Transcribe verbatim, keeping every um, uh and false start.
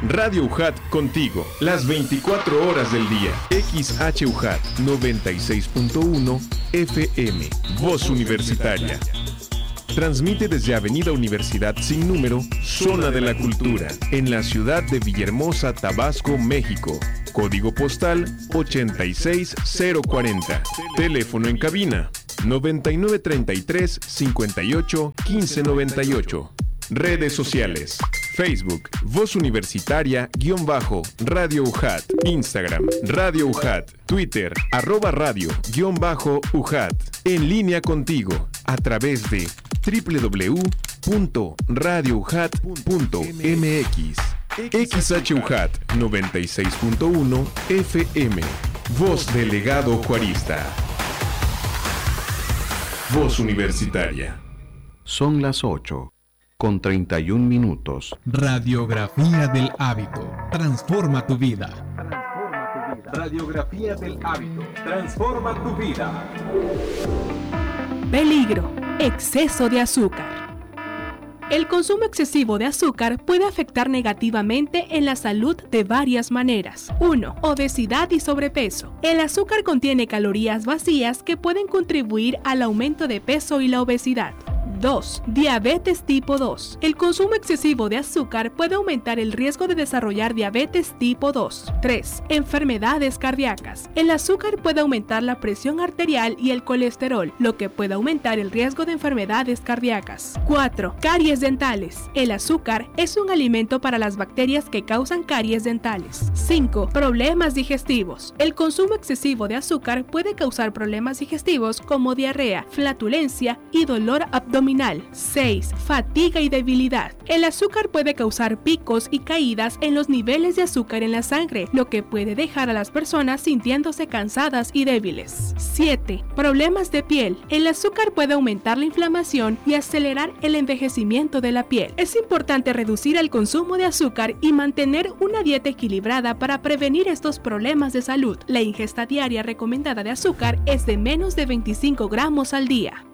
Radio U J A T contigo, las veinticuatro horas del día. X H U J A T noventa y seis punto uno F M, Voz Universitaria. Transmite desde Avenida Universidad sin número, Zona de la Cultura, en la ciudad de Villahermosa, Tabasco, México. Código postal ochenta y seis cero cuarenta. Teléfono en cabina noventa y nueve treinta y tres cincuenta y ocho quince noventa y ocho. Redes sociales: Facebook, Voz Universitaria, guión bajo, Radio U J A T. Instagram, Radio U J A T. Twitter, arroba radio, guión bajo, U J A T. En línea contigo, a través de doble u doble u doble u punto radio u j a t punto m x. X H U J A T noventa y seis punto uno F M. Voz Delegado Juarista. Voz Universitaria. Son las ocho con treinta y un minutos. Radiografía del hábito. Transforma tu vida. Radiografía del hábito. Transforma tu vida. Peligro. Exceso de azúcar. El consumo excesivo de azúcar puede afectar negativamente en la salud de varias maneras. uno. Obesidad y sobrepeso. El azúcar contiene calorías vacías que pueden contribuir al aumento de peso y la obesidad. dos. Diabetes tipo dos. El consumo excesivo de azúcar puede aumentar el riesgo de desarrollar diabetes tipo dos. tres. Enfermedades cardíacas. El azúcar puede aumentar la presión arterial y el colesterol, lo que puede aumentar el riesgo de enfermedades cardíacas. cuatro. Caries dentales. El azúcar es un alimento para las bacterias que causan caries dentales. cinco. Problemas digestivos. El consumo excesivo de azúcar puede causar problemas digestivos como diarrea, flatulencia y dolor abdominal. seis. Fatiga y debilidad. El azúcar puede causar picos y caídas en los niveles de azúcar en la sangre, lo que puede dejar a las personas sintiéndose cansadas y débiles. siete. Problemas de piel. El azúcar puede aumentar la inflamación y acelerar el envejecimiento de la piel. Es importante reducir el consumo de azúcar y mantener una dieta equilibrada para prevenir estos problemas de salud. La ingesta diaria recomendada de azúcar es de menos de veinticinco gramos al día.